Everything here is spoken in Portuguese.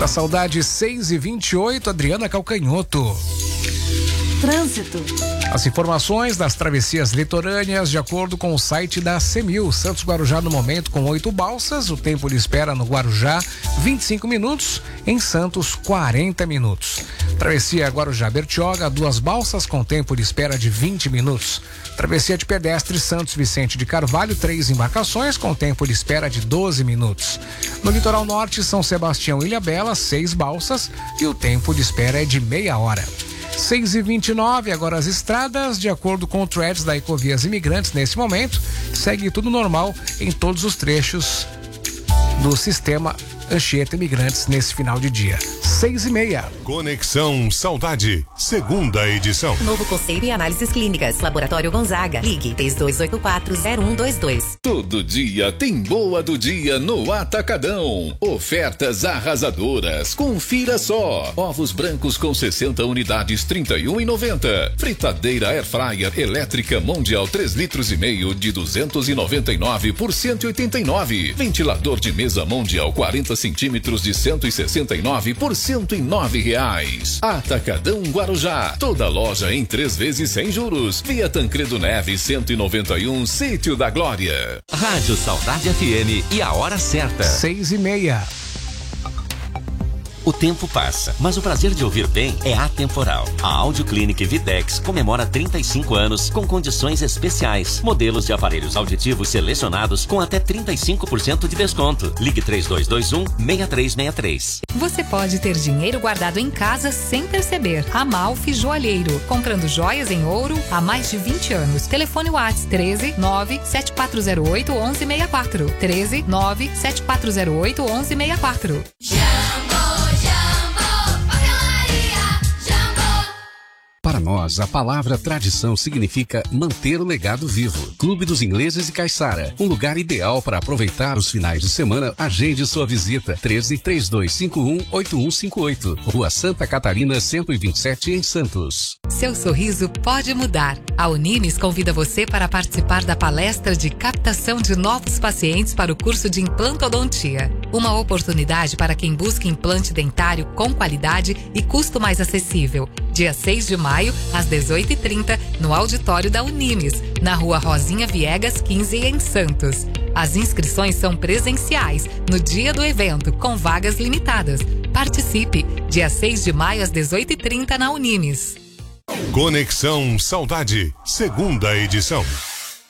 Para saudade 6h28, Adriana Calcanhoto. Trânsito. As informações das travessias litorâneas de acordo com o site da CEMIL. Santos Guarujá no momento com 8 balsas, o tempo de espera no Guarujá 25 minutos, em Santos 40 minutos. Travessia Guarujá-Bertioga, 2 balsas com tempo de espera de 20 minutos. Travessia de pedestre Santos Vicente de Carvalho, 3 embarcações com tempo de espera de 12 minutos. No litoral norte, São Sebastião e Ilhabela, 6 balsas e o tempo de espera é de meia hora. 6h29, agora as estradas, de acordo com o Threads da Ecovias Imigrantes, nesse momento, segue tudo normal em todos os trechos do sistema Anchieta Imigrantes nesse final de dia. 6h30. Conexão Saudade, segunda edição. Novo conceito e análises clínicas. Laboratório Gonzaga. Ligue 3284-0122. Todo dia tem boa do dia no Atacadão. Ofertas arrasadoras. Confira só. Ovos brancos com 60 unidades, R$31,90. Fritadeira Air Fryer elétrica Mundial 3,5 litros de R$299 por R$189. Ventilador de mesa Mundial 40 centímetros de R$169 por R$109. Atacadão Guarujá. Toda loja em 3 vezes sem juros. Via Tancredo Neves 191, Sítio da Glória. Rádio Saudade FM e a hora certa. 6h30. O tempo passa, mas o prazer de ouvir bem é atemporal. A Audio Clinic Videx comemora 35 anos com condições especiais. Modelos de aparelhos auditivos selecionados com até 35% de desconto. Ligue 3221-6363. Você pode ter dinheiro guardado em casa sem perceber. Amalfi Joalheiro. Comprando joias em ouro há mais de 20 anos. Telefone WhatsApp 13 97408 1164. 13 97408 1164. Para nós, a palavra tradição significa manter o legado vivo. Clube dos Ingleses e Caiçara, um lugar ideal para aproveitar os finais de semana. Agende sua visita. 13-3251-8158. Rua Santa Catarina 127, em Santos. Seu sorriso pode mudar. A Unimes convida você para participar da palestra de captação de novos pacientes para o curso de implantodontia. Uma oportunidade para quem busca implante dentário com qualidade e custo mais acessível. Dia 6 de maio, às 18h30, no auditório da Unimes, na Rua Rosinha Viegas 15, em Santos. As inscrições são presenciais, no dia do evento, com vagas limitadas. Participe, dia 6 de maio, às 18h30, na Unimes. Conexão Saudade, segunda edição.